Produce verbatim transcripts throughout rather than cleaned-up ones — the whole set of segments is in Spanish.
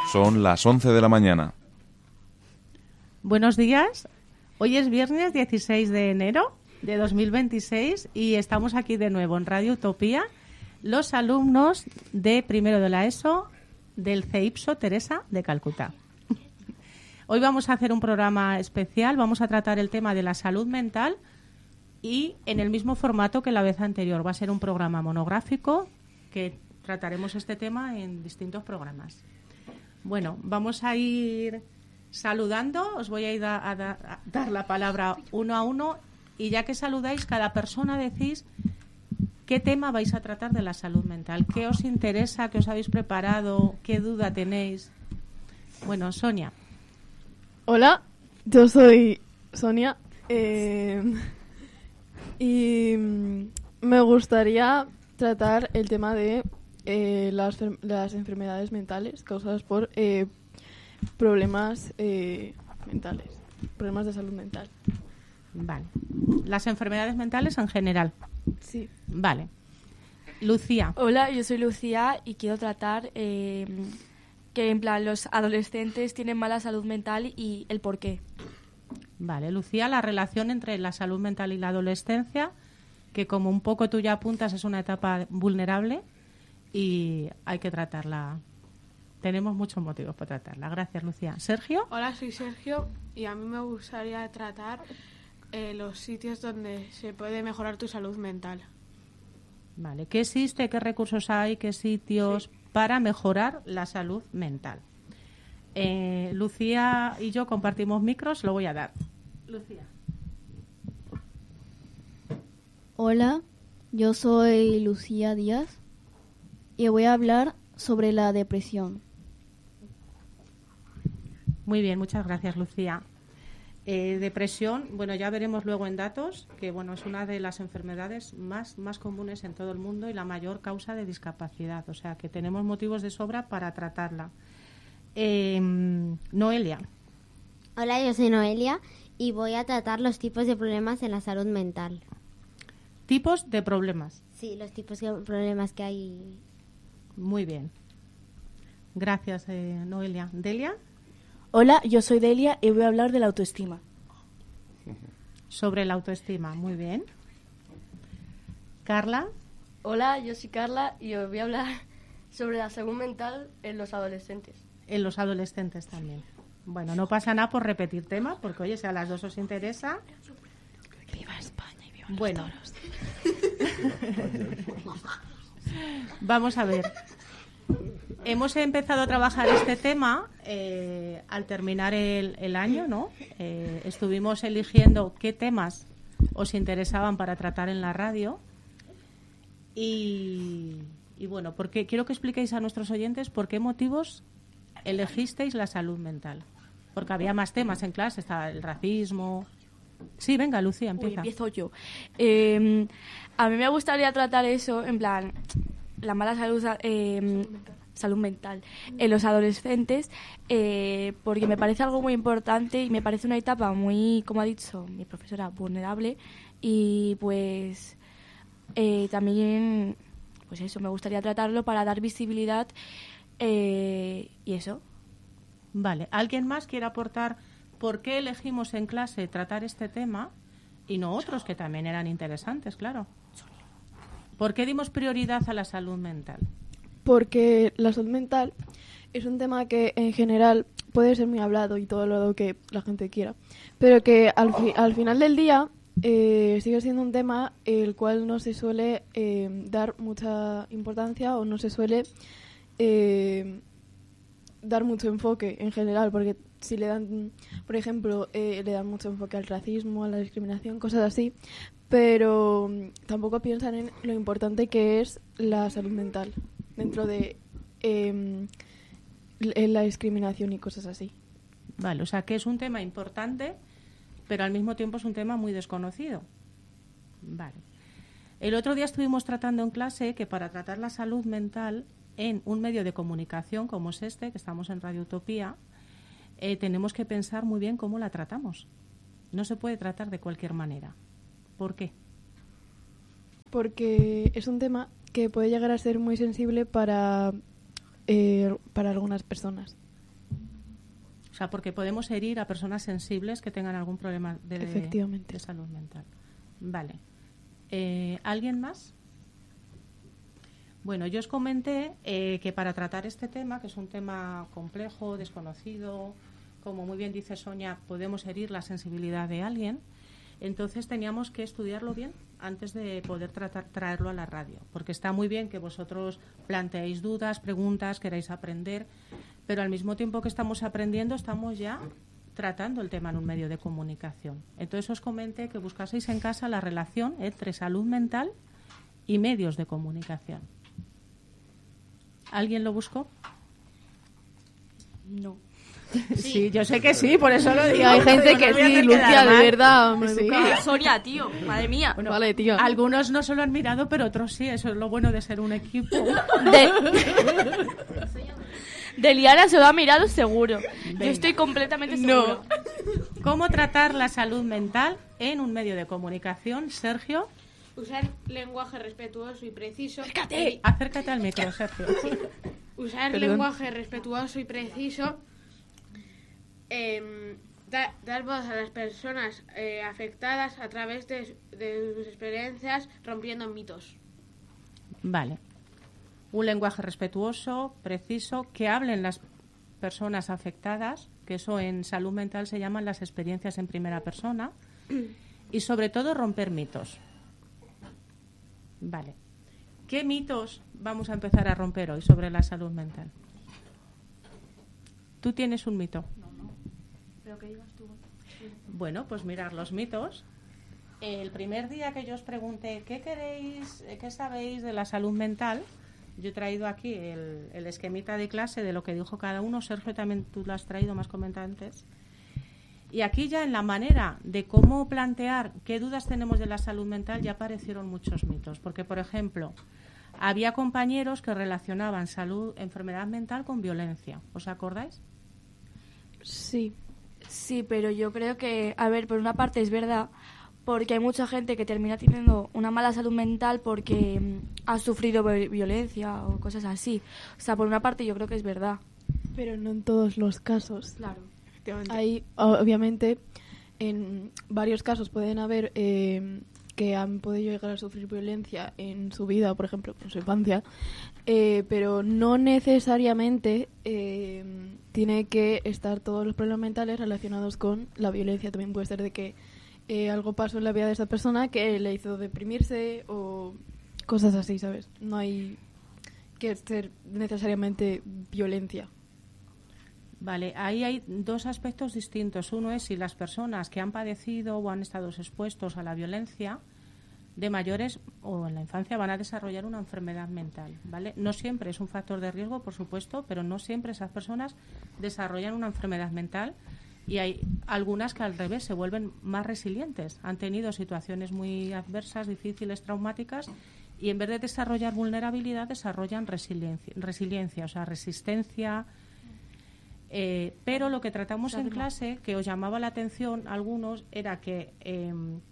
Son las once de la mañana. Buenos días. Hoy es viernes dieciséis de enero de dos mil veintiséis y estamos aquí de nuevo en Radio Utopía, los alumnos de primero de la ESO del C E I P S O Teresa de Calcuta. Hoy vamos a hacer un programa especial, vamos a tratar el tema de la salud mental y en el mismo formato que la vez anterior. Va a ser un programa monográfico que trataremos este tema en distintos programas. Bueno, vamos a ir saludando, os voy a ir a, a, a dar la palabra uno a uno y ya que saludáis, cada persona decís qué tema vais a tratar de la salud mental, qué os interesa, qué os habéis preparado, qué duda tenéis. Bueno, Sonia. Hola, yo soy Sonia eh, y me gustaría tratar el tema de eh, las, las enfermedades mentales causadas por eh, problemas eh, mentales, problemas de salud mental. Vale. Las enfermedades mentales en general. Sí. Vale. Lucía. Hola, yo soy Lucía y quiero tratar eh, que en plan los adolescentes tienen mala salud mental y el por qué. Vale, Lucía, la relación entre la salud mental y la adolescencia, que como un poco tú ya apuntas es una etapa vulnerable y hay que tratarla. Tenemos muchos motivos para tratarla. Gracias, Lucía. Sergio. Hola, soy Sergio y a mí me gustaría tratar eh, los sitios donde se puede mejorar tu salud mental. Vale, ¿qué existe? ¿Qué recursos hay? ¿Qué sitios sí. para mejorar la salud mental? Eh, Lucía y yo compartimos micros, lo voy a dar. Lucía. Hola, yo soy Lucía Díaz y voy a hablar sobre la depresión. Muy bien, muchas gracias, Lucía. Eh, depresión, bueno, ya veremos luego en datos que bueno es una de las enfermedades más, más comunes en todo el mundo y la mayor causa de discapacidad, o sea que tenemos motivos de sobra para tratarla. Eh, Noelia. Hola, yo soy Noelia y voy a tratar los tipos de problemas en la salud mental. ¿Tipos de problemas? Sí, los tipos de problemas que hay. Muy bien. Gracias, eh, Noelia. ¿Delia? Hola, yo soy Delia y voy a hablar de la autoestima. Sobre la autoestima, muy bien. Carla. Hola, yo soy Carla y os voy a hablar sobre la salud mental en los adolescentes. En los adolescentes también. Bueno, no pasa nada por repetir temas, porque oye, si a las dos os interesa. Viva España y viva bueno. los toros. Vamos a ver. Hemos empezado a trabajar este tema eh, al terminar el, el año, ¿no? Eh, estuvimos eligiendo qué temas os interesaban para tratar en la radio y, y bueno, porque quiero que expliquéis a nuestros oyentes por qué motivos elegisteis la salud mental. Porque había más temas en clase, estaba el racismo. Sí, venga, Lucía, empieza. Uy, empiezo yo. Eh, a mí me gustaría tratar eso, en plan, la mala salud, eh, salud mental en los adolescentes, eh, porque me parece algo muy importante y me parece una etapa muy, como ha dicho mi profesora, vulnerable y pues eh, también, pues eso, me gustaría tratarlo para dar visibilidad eh, y eso. Vale, ¿alguien más quiere aportar por qué elegimos en clase tratar este tema y no otros que también eran interesantes, claro? ¿Por qué dimos prioridad a la salud mental? Porque la salud mental es un tema que en general puede ser muy hablado y todo lo que la gente quiera, pero que al, fi- al final del día eh, sigue siendo un tema el cual no se suele eh, dar mucha importancia o no se suele eh, dar mucho enfoque en general, porque si le dan, por ejemplo, eh, le dan mucho enfoque al racismo, a la discriminación, cosas así, pero tampoco piensan en lo importante que es la salud mental dentro de eh, la discriminación y cosas así. Vale, o sea que es un tema importante, pero al mismo tiempo es un tema muy desconocido. Vale. El otro día estuvimos tratando en clase que para tratar la salud mental en un medio de comunicación como es este, que estamos en Radio Utopía, eh, tenemos que pensar muy bien cómo la tratamos. No se puede tratar de cualquier manera. ¿Por qué? Porque es un tema que puede llegar a ser muy sensible para, eh, para algunas personas. sea, porque podemos herir a personas sensibles que tengan algún problema de, Efectivamente. de salud mental. Vale. Eh, ¿Alguien más? Bueno, yo os comenté eh, que para tratar este tema, que es un tema complejo, desconocido, como muy bien dice Sonia, podemos herir la sensibilidad de alguien, entonces teníamos que estudiarlo bien antes de poder tratar, traerlo a la radio, porque está muy bien que vosotros planteéis dudas, preguntas, queráis aprender, pero al mismo tiempo que estamos aprendiendo, estamos ya tratando el tema en un medio de comunicación. Entonces os comenté que buscaseis en casa la relación entre salud mental y medios de comunicación. ¿Alguien lo buscó? No. Sí, sí, yo sé que sí, por eso lo digo. Hay gente que sí, Lucía, de verdad. Me Sí. Sonia, tío, madre mía. Bueno, vale, tío. Algunos no se lo han mirado, pero otros sí. Eso es lo bueno de ser un equipo. De, de Liana se lo ha mirado seguro. Venga. Yo estoy completamente seguro. No. ¿Cómo tratar la salud mental en un medio de comunicación, Sergio? Usar lenguaje respetuoso y preciso. Acércate, Acércate al micro, Sergio. Usar Perdón. lenguaje respetuoso y preciso. Eh, da, dar voz a las personas eh, afectadas a través de, de sus experiencias, rompiendo mitos. Vale. Un lenguaje respetuoso, preciso, que hablen las personas afectadas, que eso en salud mental se llaman las experiencias en primera persona, y sobre todo romper mitos. Vale. ¿Qué mitos vamos a empezar a romper hoy sobre la salud mental? ¿Tú tienes un mito? ¿Pero qué digas tú? Bueno, pues mirar los mitos. El primer día que yo os pregunté ¿qué queréis, qué sabéis de la salud mental? Yo he traído aquí el, el esquemita de clase de lo que dijo cada uno. Sergio, también tú lo has traído, más comentantes. Y aquí ya en la manera de cómo plantear qué dudas tenemos de la salud mental ya aparecieron muchos mitos. Porque, por ejemplo, había compañeros que relacionaban salud, enfermedad mental con violencia. ¿Os acordáis? Sí. Sí, pero yo creo que, a ver, por una parte es verdad, porque hay mucha gente que termina teniendo una mala salud mental porque mm, ha sufrido vi- violencia o cosas así. O sea, por una parte yo creo que es verdad. Pero no en todos los casos. Claro. Hay, obviamente, en varios casos pueden haber eh, que han podido llegar a sufrir violencia en su vida, por ejemplo, en su infancia, eh, pero no necesariamente eh, tiene que estar todos los problemas mentales relacionados con la violencia. También puede ser de que eh, algo pasó en la vida de esa persona que le hizo deprimirse o cosas así, ¿sabes? No hay que ser necesariamente violencia. Vale, ahí hay dos aspectos distintos. Uno es si las personas que han padecido o han estado expuestos a la violencia de mayores o en la infancia van a desarrollar una enfermedad mental, ¿vale? No siempre es un factor de riesgo, por supuesto, pero no siempre esas personas desarrollan una enfermedad mental y hay algunas que al revés se vuelven más resilientes. Han tenido situaciones muy adversas, difíciles, traumáticas y en vez de desarrollar vulnerabilidad desarrollan resiliencia, resiliencia o sea, resistencia. Eh, pero lo que tratamos en clase, que os llamaba la atención a algunos, era que eh,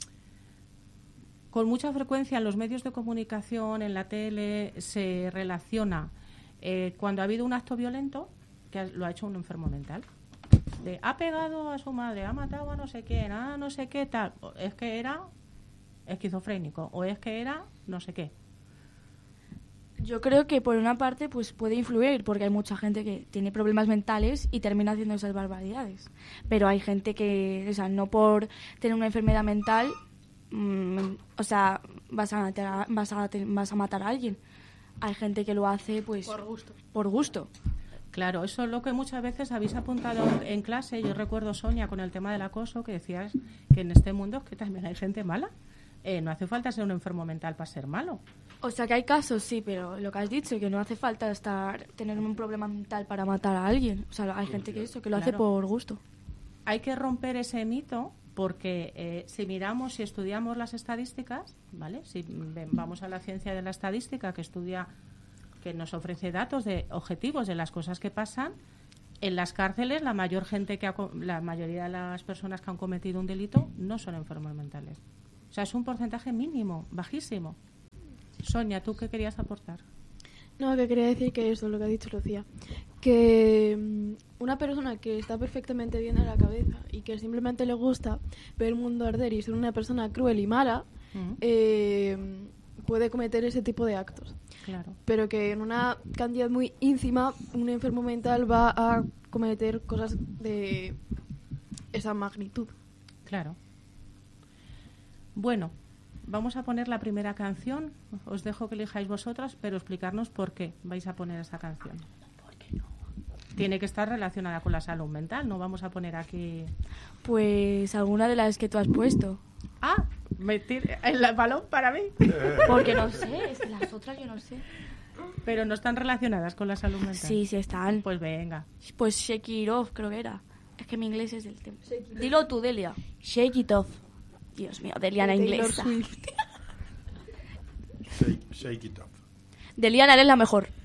con mucha frecuencia en los medios de comunicación, en la tele, se relaciona eh, cuando ha habido un acto violento, que lo ha hecho un enfermo mental. De, ha pegado a su madre, ha matado a no sé quién, a no sé qué, tal. Es que era esquizofrénico o es que era no sé qué. Yo creo que por una parte pues puede influir porque hay mucha gente que tiene problemas mentales y termina haciendo esas barbaridades. Pero hay gente que, o sea, no por tener una enfermedad mental, mmm, o sea, vas a matar a, vas a vas a matar a alguien. Hay gente que lo hace pues por gusto. Por gusto. Claro, eso es lo que muchas veces habéis apuntado en clase. Yo recuerdo, Sonia, con el tema del acoso, que decías que en este mundo que también hay gente mala. Eh, no hace falta ser un enfermo mental para ser malo. O sea, que hay casos, sí, pero lo que has dicho, que no hace falta estar tener un problema mental para matar a alguien. O sea, hay gente que eso, que lo Claro. hace por gusto. Hay que romper ese mito porque eh, si miramos, si estudiamos las estadísticas, ¿vale? Si ven, vamos a la ciencia de la estadística que estudia, que nos ofrece datos de objetivos de las cosas que pasan, en las cárceles la mayor gente que ha, la mayoría de las personas que han cometido un delito no son enfermos mentales. O sea, es un porcentaje mínimo, bajísimo. Sonia, ¿tú qué querías aportar? No, que quería decir que eso, lo que ha dicho Lucía, que mm, una persona que está perfectamente bien en la cabeza y que simplemente le gusta ver el mundo arder y ser una persona cruel y mala, Mm. eh, puede cometer ese tipo de actos. Claro. Pero que en una cantidad muy ínfima un enfermo mental va a cometer cosas de esa magnitud. Claro. Bueno, vamos a poner la primera canción. Os dejo que elijáis vosotras, pero explicarnos por qué vais a poner esa canción. Tiene que estar relacionada con la salud mental, no vamos a poner aquí... Pues alguna de las que tú has puesto. Ah, meter el balón para mí. Porque no sé, es que las otras yo no sé. Pero no están relacionadas con la salud mental. Sí, sí están. Pues venga. Pues Shake It Off, creo que era. Es que mi inglés es del tema. Dilo tú, Delia. Shake It Off. Dios mío, Deliana De Taylor inglesa. Swift. Shake, shake it up. Deliana, eres la mejor.